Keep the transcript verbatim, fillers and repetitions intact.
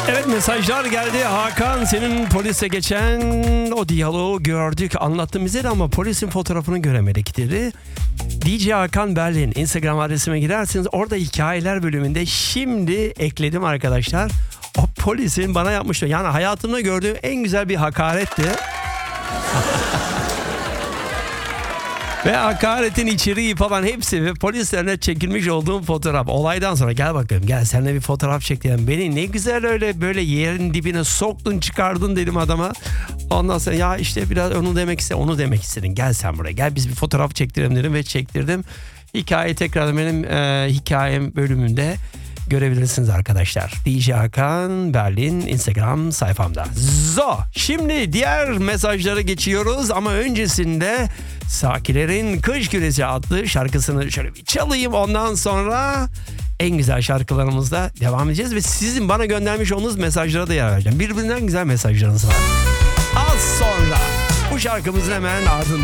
Evet, mesajlar geldi. Hakan, senin polise geçen o diyaloğu gördük. Anlattın bize de ama polisin fotoğrafını göremedik dedi. D J Hakan Berlin Instagram adresime giderseniz orada hikayeler bölümünde şimdi ekledim arkadaşlar. O polisin bana yapmıştı. Yani hayatımda gördüğüm en güzel bir hakaretti. Ve hakaretin içeriği falan hepsi ve polislerle çekilmiş olduğum fotoğraf. Olaydan sonra gel bakalım, gel seninle bir fotoğraf çekelim. Beni ne güzel öyle böyle yerin dibine soktun çıkardın dedim adama. Ondan sonra ya işte biraz onu demek istedim, onu demek istedin. Gel sen buraya, gel biz bir fotoğraf çektirelim dedim ve çektirdim. Hikaye tekrar benim e, hikayem bölümünde görebilirsiniz arkadaşlar. D J Hakan Berlin Instagram sayfamda. Zo. Şimdi diğer mesajlara geçiyoruz ama öncesinde Sakiler'in Kış Küresi adlı şarkısını şöyle bir çalayım. Ondan sonra en güzel şarkılarımızla devam edeceğiz ve sizin bana göndermiş olduğunuz mesajlara da yer vereceğim. Birbirinden güzel mesajlarınız var. Az sonra bu şarkımızın hemen ardından.